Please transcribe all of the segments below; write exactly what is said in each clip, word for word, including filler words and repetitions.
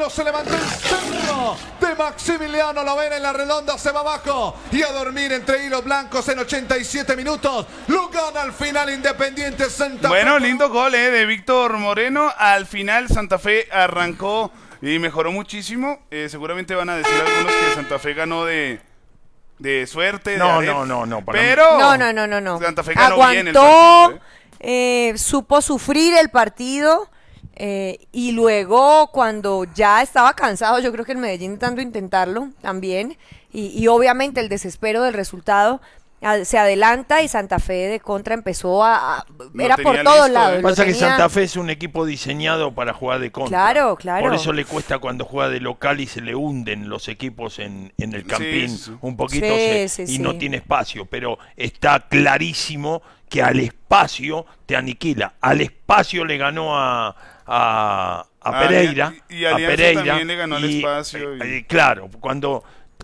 Bueno, se levantó el centro de Maximiliano Lovera en la redonda, se va abajo y a dormir entre hilos blancos en ochenta y siete minutos. Lo gana al final Independiente Santa Fe. Bueno, lindo gol eh, de Víctor Moreno. Al final Santa Fe arrancó y mejoró muchísimo. Eh, seguramente van a decir algunos que Santa Fe ganó de... de suerte. No, de no, no, no. Para pero no, no, no, no, no. Santa Fe ganó Aguantó, bien el partido, ¿eh? Eh, supo sufrir el partido eh, y luego cuando ya estaba cansado, yo creo que el Medellín tanto intentarlo también y, y obviamente el desespero del resultado, a, se adelanta y Santa Fe de contra empezó a... a No era por tenía todos listo, lados. ¿eh? Pasa que tenía... Santa Fe es un equipo diseñado para jugar de contra. Claro, claro. Por eso le cuesta cuando juega de local y se le hunden los equipos en, en el campín Sí, sí. un poquito Sí, se- sí, y sí. no tiene espacio. Pero está clarísimo que al espacio te aniquila. Al espacio le ganó a, a, a Ah, Pereira. y- y a Alianza Pereira, también le ganó al y, espacio y- eh, claro, cuando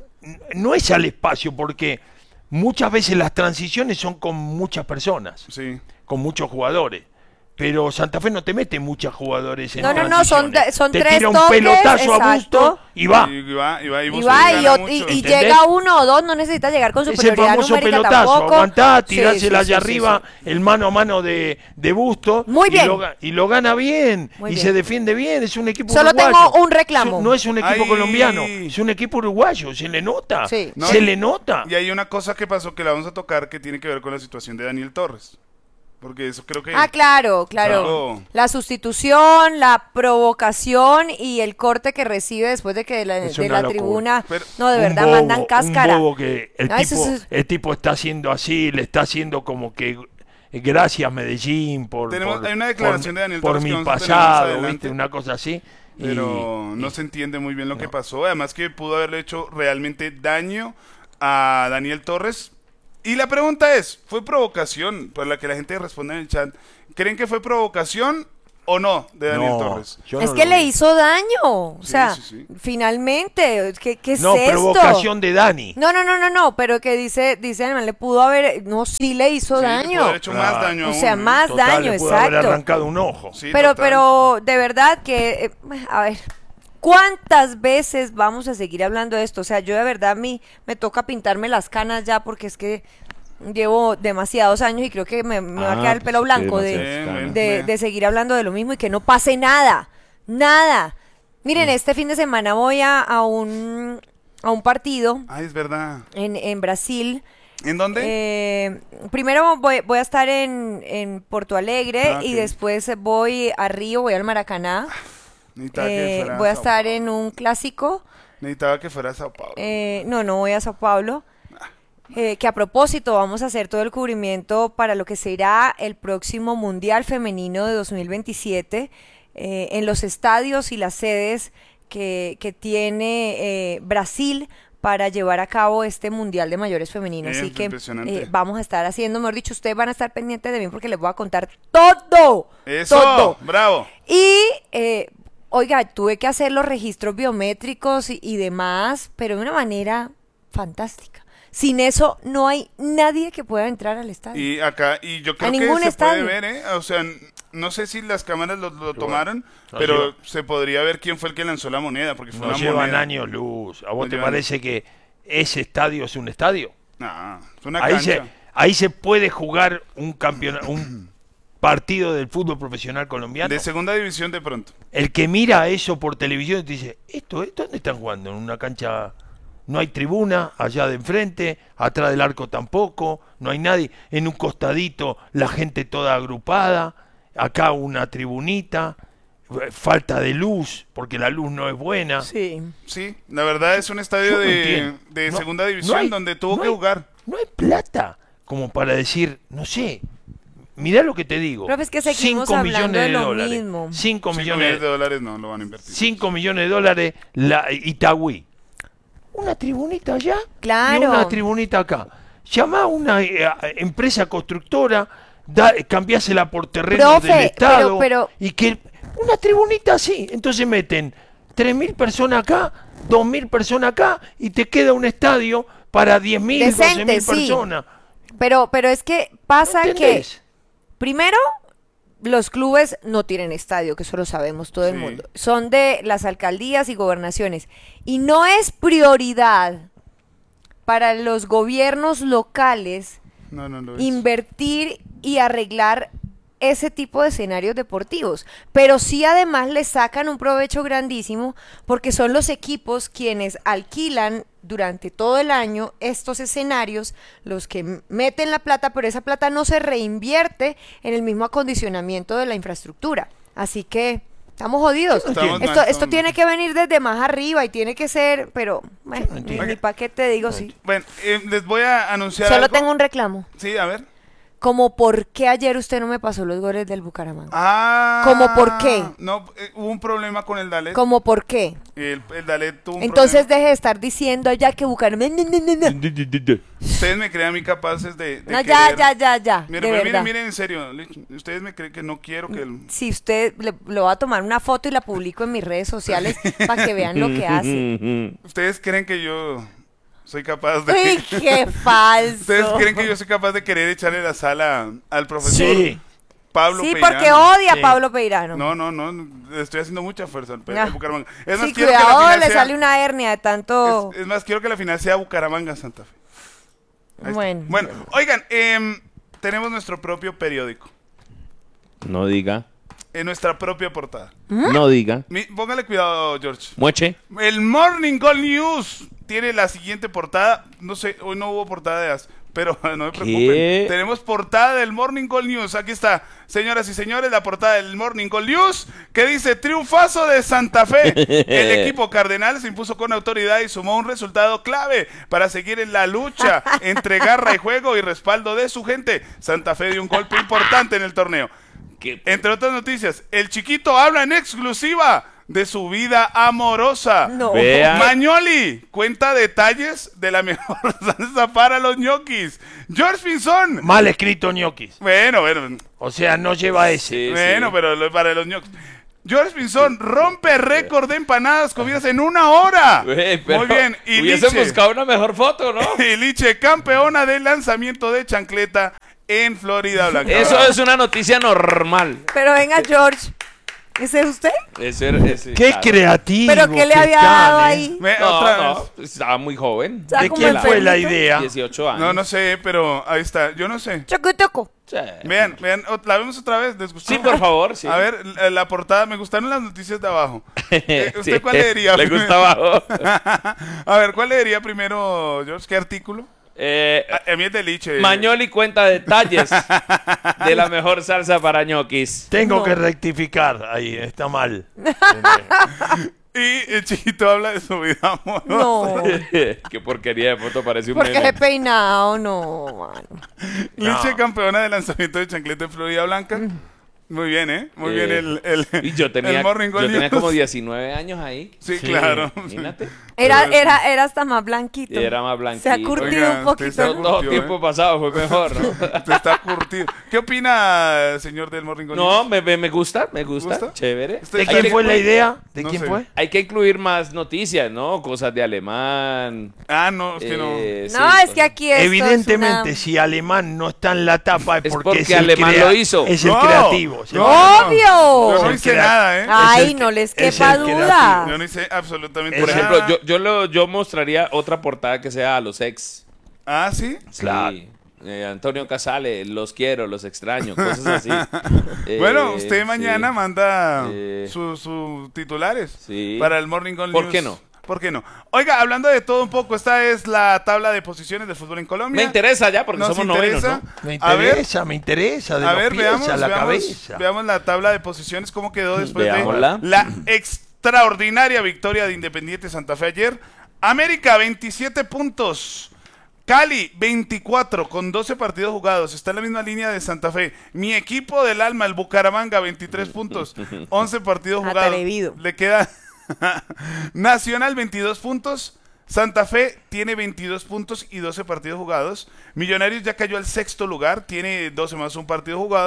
no es al espacio porque muchas veces las transiciones son con muchas personas, Sí. con muchos jugadores. Pero Santa Fe no te mete muchos jugadores en No, no, no, son, transiciones. de- son te tres tira un toques, pelotazo a exacto. Busto y va. Y va, y va, y Y Busto va y, gana ot- y- mucho. y ¿Entendés? llega uno o dos, no necesita llegar con Ese superioridad famoso numérica pelotazo, tampoco. aguantá, Sí, tirásela sí, sí, allá sí, arriba, sí. el mano a mano de, de Busto. Muy y bien. lo, ga- y lo gana bien, Muy y bien. se defiende bien, es un equipo Solo uruguayo. tengo un reclamo. Es- No es un equipo Ay. colombiano, es un equipo uruguayo, se le nota, Sí. No, se y- le nota. Y hay una cosa que pasó que la vamos a tocar que tiene que ver con la situación de Daniel Torres. Porque eso creo que... Ah, claro, claro. Algo- La sustitución, la provocación y el corte que recibe después de que de la, Es de una la locura. tribuna, Pero- no, de Un verdad, bobo, mandan cáscara. Un bobo que el, No, eso tipo, es- el tipo está haciendo así, le está haciendo como que eh, gracias Medellín por, Tenemos- por- hay una declaración por- de Daniel por Torres que mi vamos a tener más pasado, adelante. ¿viste? Una cosa así. y- Pero no y- se entiende muy bien lo que pasó. Además que pudo haberle hecho realmente daño a Daniel Torres. Y la pregunta es, ¿fue provocación? Para la que la gente responde en el chat. ¿Creen que fue provocación o no de Daniel No, Torres? yo Es no que lo le vi. hizo daño. O Sí, sea, sí, sí. finalmente, ¿qué, qué es No, esto? provocación de Dani. No, no, no, no, no, pero que dice, dice, además, le pudo haber, no, sí le hizo Sí, le pudo daño. haber hecho más Claro. daño O aún, sea, ¿eh? más Total, daño, le pudo haber exacto. arrancado un ojo. Sí, pero, total. pero, de verdad que, eh, a ver, ¿cuántas veces vamos a seguir hablando de esto? O sea, yo de verdad a mí me toca pintarme las canas ya porque es que llevo demasiados años y creo que me, me va a Ah, quedar el pelo pues, sí, blanco de, demasiadas canas. de, Bien. de seguir hablando de lo mismo y que no pase nada, nada. Miren, este fin de semana voy a, a un a un partido Ay, es verdad. en, en Brasil. ¿En dónde? Eh, primero voy, voy a estar en, en Porto Alegre Ah, y ok. después voy a Río, voy al Maracaná. Necesitaba que Eh, fuera voy a Sao estar Paulo. en un clásico. Necesitaba que fuera a Sao Paulo. Eh, no, no voy a Sao Paulo. Eh, que a propósito vamos a hacer todo el cubrimiento para lo que será el próximo Mundial Femenino de dos mil veintisiete eh, en los estadios y las sedes que, que tiene eh, Brasil para llevar a cabo este Mundial de Mayores Femenino. Eh, Así que impresionante. eh, vamos a estar haciendo, mejor dicho, ustedes van a estar pendientes de mí porque les voy a contar todo. Eso, todo. bravo. Y, eh, oiga, tuve que hacer los registros biométricos y, y demás, pero de una manera fantástica. Sin eso no hay nadie que pueda entrar al estadio. Y acá, y yo creo A que ningún se estadio. puede ver, ¿eh? O sea, n- no sé si las cámaras lo, lo tomaron, No pero lleva- se podría ver quién fue el que lanzó la moneda, porque fue No una llevan moneda. años luz. ¿A vos No te llevan- parece que ese estadio es un estadio? No, es una Ahí cancha. se, ahí se puede jugar un campeonato, un partido del fútbol profesional colombiano. De segunda división de pronto. El que mira eso por televisión te dice, ¿esto, esto dónde están jugando? En una cancha, no hay tribuna, allá de enfrente, atrás del arco tampoco, no hay nadie, en un costadito la gente toda agrupada, acá una tribunita, eh, falta de luz, porque la luz no es buena. Sí. Sí, la verdad es un estadio Yo no de, entiendo. de No, segunda no división hay- donde tuvo no que hay- jugar. No hay plata como para decir, no sé, mirá lo que te digo. Profe, es que seguimos cinco hablando millones de de lo dólares. mismo. cinco cinco millones millones de dólares no lo van a invertir. cinco millones de dólares la Itagüí. Una tribunita allá Claro. y una tribunita acá. Llamá a una eh, empresa constructora, da, cambiásela por terreno Profe, del Estado pero- pero- y que una tribunita así. Entonces meten tres mil personas acá, dos mil personas acá y te queda un estadio para diez mil, doce Decente, mil sí. personas. Pero, pero es que pasa que, ¿Entendés? primero, los clubes no tienen estadio, que eso lo sabemos todo el Sí. mundo. Son de las alcaldías y gobernaciones. Y no es prioridad para los gobiernos locales No, no lo es. invertir y arreglar ese tipo de escenarios deportivos, pero sí además le sacan un provecho grandísimo porque son los equipos quienes alquilan durante todo el año estos escenarios, los que m- meten la plata, pero esa plata no se reinvierte en el mismo acondicionamiento de la infraestructura, así que estamos jodidos. Estamos mal, esto, esto estamos tiene mal. que venir desde más arriba y tiene que ser, pero bueno, no ni, entiendo. ni pa' qué te digo, sí. Bueno, eh, les voy a anunciar Solo algo. tengo un reclamo. Sí, a ver. Como por qué ayer usted no me pasó los goles del Bucaramanga. Ah. ¿Cómo por qué? No, eh, hubo un problema con el Dalet. ¿Cómo por qué? El, el Dalet tuvo un Entonces problema. deje de estar diciendo ya que Bucaramanga. No, no, no, no. Ustedes me creen a mí capaces de, de No, ya, querer- ya, ya, ya. Miren, de pues, miren, verdad. miren, en serio. Lich, Ustedes me creen que no quiero que el... Si usted le, le voy a tomar una foto y la publico en mis redes sociales para que vean lo que hace. Ustedes creen que yo soy capaz de... ¡Uy, qué falso! Ustedes creen que yo soy capaz de querer echarle la sala al profesor Sí. Pablo Sí, Peirano? porque odia Sí. a Pablo Peirano. No, no, no, estoy haciendo mucha fuerza al Pe- Ah. al Bucaramanga. Es más, Sí, quiero que la cuidado, final le sea... sale una hernia de tanto... Es, es más, quiero que la final sea Bucaramanga Santa Fe. Ahí está. Bueno. Bueno, oigan, em, tenemos nuestro propio periódico, No diga. en nuestra propia portada. No diga. Mi- póngale cuidado, George. Mueche. El Morning Call News tiene la siguiente portada. No sé, hoy no hubo portada de as, pero no me preocupen. ¿Qué? Tenemos portada del Morning Call News. Aquí está, señoras y señores, la portada del Morning Call News que dice triunfazo de Santa Fe. El equipo cardenal se impuso con autoridad y sumó un resultado clave para seguir en la lucha entre garra y juego y respaldo de su gente. Santa Fe dio un golpe importante en el torneo. ¿Qué? Entre otras noticias, el chiquito habla en exclusiva de su vida amorosa. No. Vea. Mañoli cuenta detalles de la mejor salsa para los ñoquis. George Pinzón. Mal escrito ñoquis. Bueno, bueno, O sea, no lleva ese. Sí, bueno, sí. pero lo- para los ñoquis. George Pinzón rompe récord de empanadas comidas en una hora. Güey, pero Muy bien. Y hubiesen Liche, buscado una mejor foto, ¿no? y Liche, campeona del lanzamiento de chancleta en Florida Blanca. Eso es una noticia normal. Pero venga, George, ¿ese es usted? Ese, ese, Qué claro. creativo. ¿Pero qué le que había están, dado ¿eh? ahí? Me- No, otra no, vez. estaba muy joven. Está ¿De como quién fue la enfermito. idea? dieciocho años. No, no sé, pero ahí está. Yo no sé. Chocotoco. Sí. Vean, vean, ot- la vemos otra vez. ¿Les gustó? Sí, por favor, sí. A ver, la, la portada, me gustaron las noticias de abajo. Eh, ¿Usted Sí. cuál leería? Le gusta abajo. A ver, ¿cuál leería primero, George? ¿Qué artículo? Eh, A, a mí es de Liche. Mañoli cuenta detalles de la mejor salsa para ñoquis. Tengo No. que rectificar. Ahí, está mal. Y el chiquito habla de su vida amorosa. No, Qué porquería de foto, parece un porque meme. ese peinado, no, mano. Liche, No. campeona de lanzamiento de chancleta en Florida Blanca. Muy bien, ¿eh? Muy Eh, bien el, el, Y yo tenía, el Morning yo Call tenía News. como diecinueve años ahí. Sí, Sí, claro. Imagínate. Era, era, era hasta más blanquito. Era más Se ha blanquito. curtido Oiga, un usted está poquito. Todo, todo curtido, tiempo ¿eh? pasado fue mejor, ¿no? Usted está curtido. ¿Qué opina, señor del Morning Call No, News? me, me, me gusta, me gusta. ¿Gusta? Chévere. Usted- ¿De Hay quién que- fue la idea? ¿De No quién sé. fue? Hay que incluir más noticias, ¿no? Cosas de alemán. Ah, no, es que no. eh, No, sí, es que aquí esto Evidentemente, es si Alemán no está en la tapa es Es porque, porque es el Alemán crea- lo hizo. Es el No, creativo. es el no, creativo. no. ¡Obvio! Yo no Es el hice crea- nada, ¿eh? Ay, Es el no que- les es quepa el Yo duda. no hice absolutamente Por Por nada. ejemplo, yo, yo, lo, yo mostraría otra portada que sea a los ex. Ah, ¿sí? Claro. Sí. Eh, Antonio Casale, los quiero, los extraño, cosas así. Eh, Bueno, usted sí. mañana manda Sí. sus su titulares Sí. para el Morning Call ¿Por News. qué no? ¿Por qué no? Oiga, hablando de todo un poco, esta es la tabla de posiciones del fútbol en Colombia. Me interesa ya porque Nos somos novenos, interesa. ¿no? Me A ver, interesa, me interesa. De a los ver, pies veamos, a la veamos, cabeza. veamos la tabla de posiciones, cómo quedó después Veámosla. de la extraordinaria victoria de Independiente Santa Fe ayer. América, veintisiete puntos. Cali, veinticuatro, con doce partidos jugados. Está en la misma línea de Santa Fe. Mi equipo del alma, el Bucaramanga, veintitrés puntos. once partidos jugados. Atrevido. Le queda Nacional, veintidós puntos. Santa Fe tiene veintidós puntos y doce partidos jugados. Millonarios ya cayó al sexto lugar, tiene doce más un partido jugado.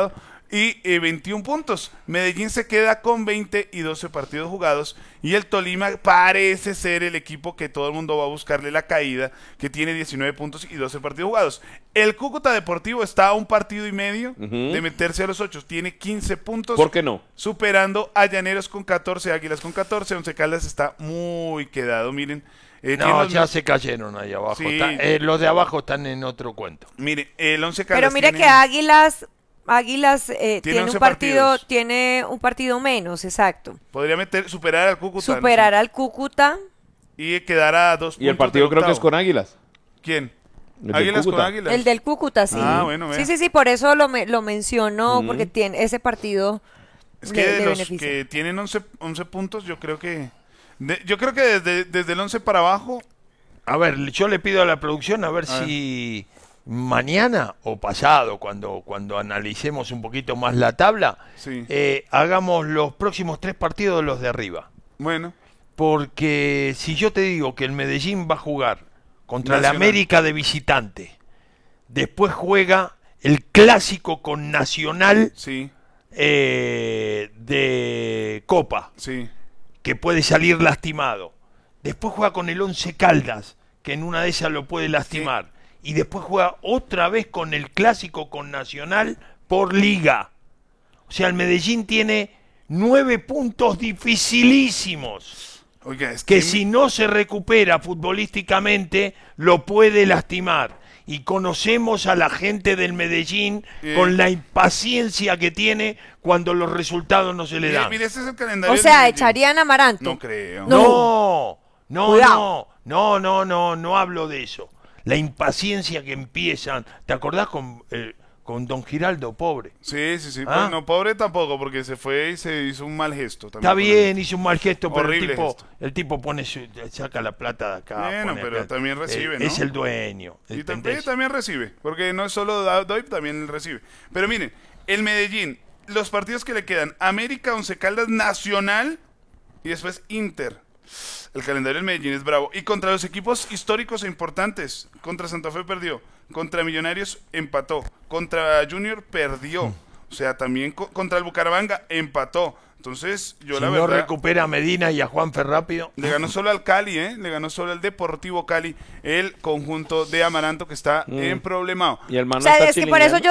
y eh, veintiún puntos. Medellín se queda con veinte y doce partidos jugados. Y el Tolima parece ser el equipo que todo el mundo va a buscarle la caída, que tiene diecinueve puntos y doce partidos jugados. El Cúcuta Deportivo está a un partido y medio Ujú. de meterse a los ocho. Tiene quince puntos. ¿Por qué no? Superando a Llaneros con catorce, Águilas con catorce. Once Caldas está muy quedado, miren. Eh, tiene No, los ya mis- se cayeron ahí abajo. Sí. Está- eh, los de abajo están en otro cuento. Mire, el Once Caldas Pero mire tiene- que Águilas, Águilas eh, tiene, once un partido, partidos. tiene un partido menos, exacto. podría meter, superar al Cúcuta. no Superar sé, al Cúcuta. y quedar a dos Y el puntos partido del creo que es octavo. con Águilas. ¿Quién? El del Águilas con Cúcuta. Águilas. El del Cúcuta, sí. Ah, bueno, vea. sí, sí, sí, por eso lo, me- lo menciono, Mm. porque tiene ese partido Es le- que de le los beneficia. que tienen once, once puntos, yo creo que... de- yo creo que desde, desde el once para abajo... A ver, yo le pido a la producción a ver A ver. si mañana o pasado, cuando, cuando analicemos un poquito más la tabla, Sí. eh, hagamos los próximos tres partidos de los de arriba. Bueno, Porque si yo te digo que el Medellín va a jugar contra la Nacional. América de visitante, después juega el clásico con Nacional sí, eh, de Copa, sí. que puede salir lastimado. Después juega con el Once Caldas, que en una de esas lo puede lastimar. Y después juega otra vez con el clásico con Nacional por liga. O sea, el Medellín tiene nueve puntos dificilísimos, Oiga, es que que... si no se recupera futbolísticamente, lo puede lastimar. Y conocemos a la gente del Medellín Eh. con la impaciencia que tiene cuando los resultados no se le Mire, dan. mire, este es el calendario. O del sea, Medellín. echarían a Amaranto. No creo. No, no, Cuidado. no, no, no, no, no hablo de eso. La impaciencia que empiezan. ¿Te acordás con, eh, con Don Giraldo, pobre? Sí, sí, sí. ¿Ah? Pues no, pobre tampoco, porque se fue y se hizo un mal gesto. también Está con bien, hizo un mal gesto, pero el Horrible tipo, gesto. el tipo pone su- saca la plata de acá. Bueno, pone pero acá. también recibe, Eh, ¿no? Es el dueño. Y ¿entendés? también, también recibe, porque no es solo da- doy, también él recibe. Pero miren, el Medellín, los partidos que le quedan, América, Once Caldas, Nacional y después Inter. El calendario del Medellín es bravo. Y contra los equipos históricos e importantes, contra Santa Fe perdió, contra Millonarios empató, contra Junior perdió, o sea, también co- contra el Bucaramanga empató. Entonces, yo Si la no verdad... recupera a Medina y a Juanfe rápido. Le ganó solo al Cali, ¿eh? Le ganó solo al Deportivo Cali, el conjunto de Amaranto que está Mm. en problemado. Y el man O no sea, está es que por eso chilingueando. yo